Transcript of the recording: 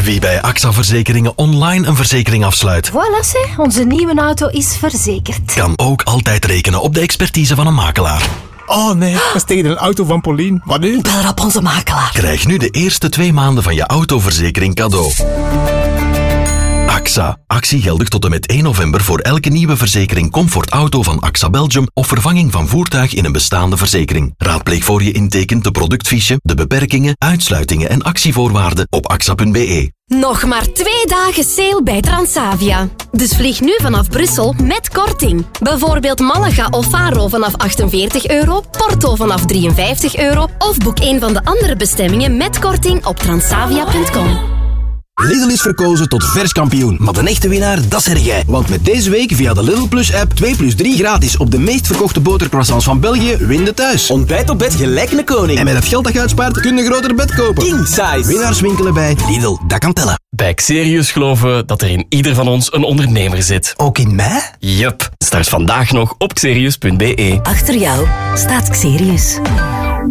Wie bij AXA Verzekeringen online een verzekering afsluit, Voilà, zeg, onze nieuwe auto is verzekerd. kan ook altijd rekenen op de expertise van een makelaar. Oh nee, dat is tegen een auto van Paulien. Wat nu? Bel rap onze makelaar. Krijg nu de eerste 2 maanden van je autoverzekering cadeau. AXA. Actie geldig tot en met 1 november voor elke nieuwe verzekering Comfort Auto van AXA Belgium of vervanging van voertuig in een bestaande verzekering. Raadpleeg voor je intekent de productfiche, de beperkingen, uitsluitingen en actievoorwaarden op axa.be. Nog maar 2 dagen sale bij Transavia. Dus vlieg nu vanaf Brussel met korting. Bijvoorbeeld Malaga of Faro vanaf €48, Porto vanaf €53 of boek een van de andere bestemmingen met korting op transavia.com. Lidl is verkozen tot verskampioen, maar de echte winnaar, dat zeg jij. Want met deze week via de Lidl Plus app 2+3 gratis op de meest verkochte botercroissants van België, win de thuis. Ontbijt op bed gelijk een koning. En met het geld dat je uitspaart, kun je een groter bed kopen. King size. Winnaars winkelen bij Lidl, dat kan tellen. Bij Xerius geloven we dat er in ieder van ons een ondernemer zit. Ook in mij? Yup. Start vandaag nog op xerius.be. Achter jou staat Xerius.